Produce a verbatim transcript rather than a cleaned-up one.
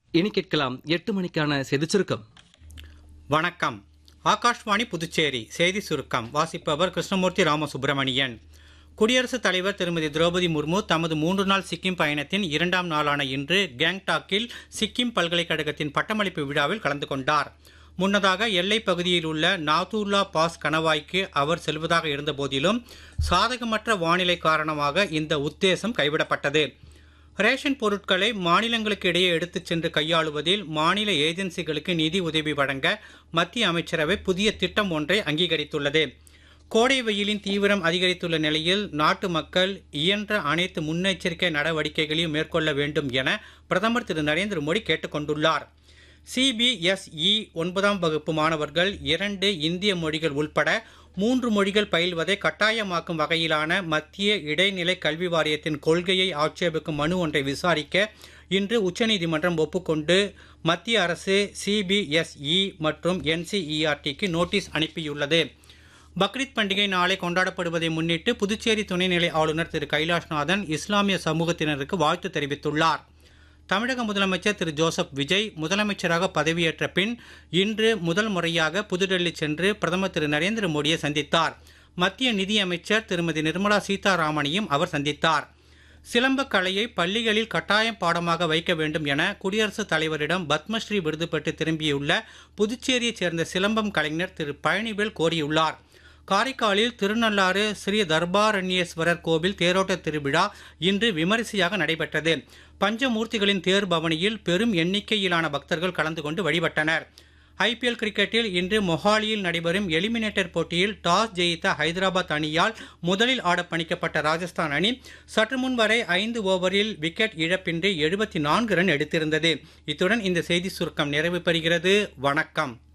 இனி கேட்கலாம் எட்டு மணிக்கான செய்திச் சுருக்கம். வணக்கம். ஆகாஷ்வாணி புதுச்சேரி செய்தி சுருக்கம் வாசிப்பவர் கிருஷ்ணமூர்த்தி ராமசுப்பிரமணியன். குடியரசுத் தலைவர் திருமதி திரௌபதி முர்மு தமது மூன்று நாள் சிக்கிம் பயணத்தின் இரண்டாம் நாளான இன்று கேங்டாக்கில் சிக்கிம் பல்கலைக்கழகத்தின் பட்டமளிப்பு விழாவில் கலந்து கொண்டார். முன்னதாக எல்லைப் பகுதியில் உள்ள நாதூல்லா பாஸ் கணவாய்க்கு அவர் செல்வதாக இருந்த போதிலும் சாதகமற்ற வானிலை காரணமாக இந்த உத்தேசம் கைவிடப்பட்டது. ரேஷன் பொருட்களை மாநிலங்களுக்கு இடையே எடுத்துச் சென்று கையாளுவதில் மாநில ஏஜென்சிகளுக்கு நிதி உதவி வழங்க மத்திய அமைச்சரவை புதிய திட்டம் ஒன்றை அங்கீகரித்துள்ளது. கோடை வெயிலின் தீவிரம் அதிகரித்துள்ள நிலையில் நாட்டு மக்கள் இயன்ற அனைத்து முன்னெச்சரிக்கை நடவடிக்கைகளையும் மேற்கொள்ள வேண்டும் என பிரதமர் திரு நரேந்திர மோடி கேட்டுக் கொண்டுள்ளார். சிபிஎஸ்இ ஒன்பதாம் வகுப்பு மாணவர்கள் இரண்டு இந்திய மொழிகள் உள்பட மூன்று மொழிகள் பயில்வதை கட்டாயமாக்கும் வகையிலான மத்திய இடைநிலை கல்வி வாரியத்தின் கொள்கையை ஆட்சேபிக்கும் மனு ஒன்றை விசாரிக்க இன்று உச்சநீதிமன்றம் ஒப்புக்கொண்டு மத்திய அரசு சிபிஎஸ்இ மற்றும் என்சிஇஆர்டிக்கு நோட்டீஸ் அனுப்பியுள்ளது. பக்ரீத் பண்டிகை நாளை கொண்டாடப்படுவதை முன்னிட்டு புதுச்சேரி துணைநிலை ஆளுநர் திரு கைலாஷ்நாதன் இஸ்லாமிய சமூகத்தினருக்கு வாழ்த்து தெரிவித்துள்ளார். தமிழக முதலமைச்சர் திரு ஜோசப் விஜய் முதலமைச்சராக பதவியேற்ற பின் இன்று முதல் முறையாக புதுடெல்லி சென்று பிரதமர் திரு நரேந்திர மோடியை சந்தித்தார். மத்திய நிதியமைச்சர் திருமதி நிர்மலா சீதாராமனையும் அவர் சந்தித்தார். சிலம்பக் கலையை பள்ளிகளில் கட்டாயம் பாடமாக வைக்க வேண்டும் என குடியரசுத் தலைவரிடம் பத்மஸ்ரீ விருது பெற்று திரும்பியுள்ள புதுச்சேரியைச் சேர்ந்த சிலம்பம் கலைஞர் திரு பழனிவேல் கோரியுள்ளார். காரைக்காலில் திருநள்ளாறு ஸ்ரீ தர்பாரண்யேஸ்வரர் கோவில் தேரோட்ட திருவிழா இன்று விமரிசையாக நடைபெற்றது. பஞ்சமூர்த்திகளின் தேர் பவனியில் பெரும் எண்ணிக்கையிலான பக்தர்கள் கலந்து கொண்டு வழிபட்டனர். ஐபிஎல் கிரிக்கெட்டில் இன்று மொஹாலியில் நடைபெறும் எலிமினேட்டர் போட்டியில் டாஸ் ஜெயித்த ஹைதராபாத் அணியால் முதலில் ஆட பணிக்கப்பட்ட ராஜஸ்தான் அணி சற்று முன் வரை ஐந்து ஓவரில் விக்கெட் இழப்பின்றி எழுபத்தி நான்கு ரன் எடுத்திருந்தது. இத்துடன் இந்த செய்தி சுருக்கம் நிறைவு பெறுகிறது. வணக்கம்.